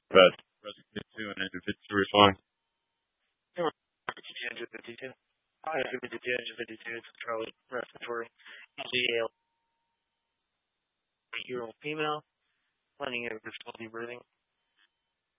But two and engine 52 respond. Engine 52. Hi, engine 52. It's Charlie Respiratory. EGA, 8-year-old female, planning of difficulty breathing.